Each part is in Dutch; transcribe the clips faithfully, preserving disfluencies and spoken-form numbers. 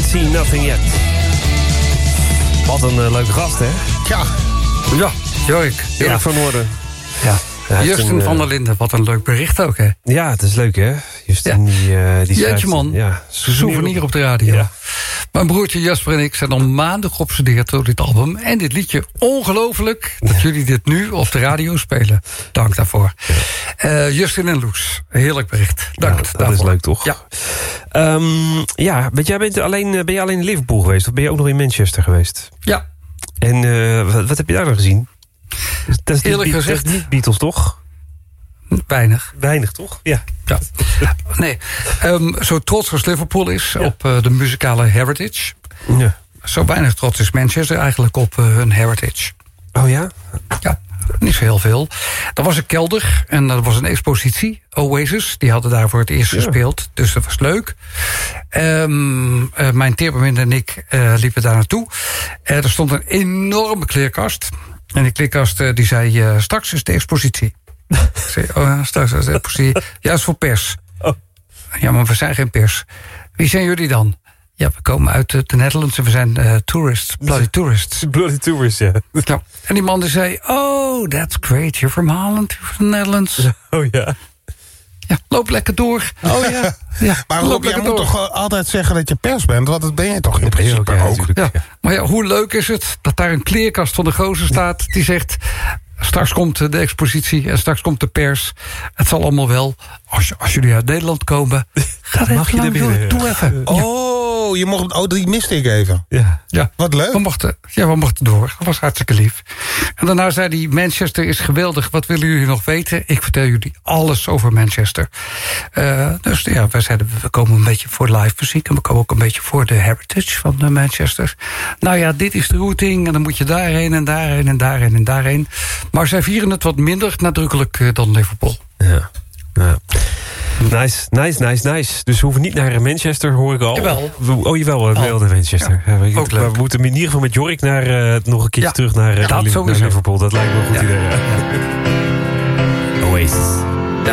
See Nothing Yet. Wat een uh, leuke gast, hè? Ja. Ja, Jorik. Jorik ja. van Noorden. Ja. Ja, Justin een, van der Linden, wat een leuk bericht ook, hè? Ja, het is leuk, hè? Justin, ja. die, uh, die Jeetje, man. Ja, souvenir, souvenir op de radio. Ja. Mijn broertje Jasper en ik zijn al maanden geobsedeerd door dit album en dit liedje. Ongelooflijk dat jullie dit nu op de radio spelen. Dank daarvoor. Ja. Uh, Justin en Loes, heerlijk bericht. Dank ja, dat daarvoor. is leuk, toch? Ja, um, ja weet jij bent alleen, ben je alleen in Liverpool geweest? Of ben je ook nog in Manchester geweest? Ja. En uh, wat, wat heb je daar dan gezien? Dat is Eerlijk niet, gezegd... Dat is niet Beatles, toch? Weinig. Weinig, toch? Ja. ja. Nee, um, zo trots als Liverpool is ja. op uh, de muzikale heritage... Ja. Zo weinig trots is Manchester eigenlijk op uh, hun heritage. Oh ja? Ja, niet zo heel veel. Er was een kelder en er was een expositie. Oasis, die hadden daar voor het eerst ja. gespeeld. Dus dat was leuk. Um, uh, mijn teerbewind en ik uh, liepen daar naartoe. Uh, er stond een enorme kleerkast. En die kleerkast uh, die zei, uh, straks is de expositie. Ik zei, oh, straks is de expositie. Ja, is voor pers. Oh. Ja, maar we zijn geen pers. Wie zijn jullie dan? Ja, we komen uit de Netherlands en we zijn uh, tourists. Bloody tourists. Bloody tourists, ja. ja. En die man die zei, oh, that's great. You're from Holland, you're from the Netherlands. Oh ja. Ja, loop lekker door. Oh ja. ja maar Rob, jij moet door. toch altijd zeggen dat je pers bent? Want dat ben je toch in dat principe ook. ook. Ja. Ja. Maar ja, hoe leuk is het dat daar een kleerkast van de gozer staat... die zegt, straks komt de expositie en straks komt de pers. Het zal allemaal wel. Als, je, als jullie uit Nederland komen, ga er mag je er binnen. Doe even. Oh, je mocht, oh, die miste ik even. Ja. Ja. Wat leuk. We mochten, ja, we mochten door. Dat was hartstikke lief. En daarna zei hij, Manchester is geweldig. Wat willen jullie nog weten? Ik vertel jullie alles over Manchester. Uh, dus ja, wij zeiden, we komen een beetje voor live muziek... en we komen ook een beetje voor de heritage van de Manchester. Nou ja, dit is de routing en dan moet je daarheen en daarheen en daarheen en daarheen. Maar zij vieren het wat minder nadrukkelijk uh, dan Liverpool. Ja, ja. Nice, nice, nice, nice. Dus we hoeven niet naar Manchester, hoor ik al. Jawel. Oh, jawel, oh. wel naar Manchester. Ja, ja, ook maar leuk. we moeten in ieder geval met Jorik naar, uh, nog een keertje ja. terug naar, uh, ja, naar, naar Liverpool. Dat lijkt me een goed ja. idee. Ja. Oasis. Ja.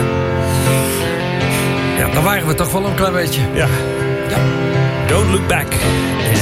Ja, dan waren we toch wel een klein beetje. Ja. Ja. Don't look back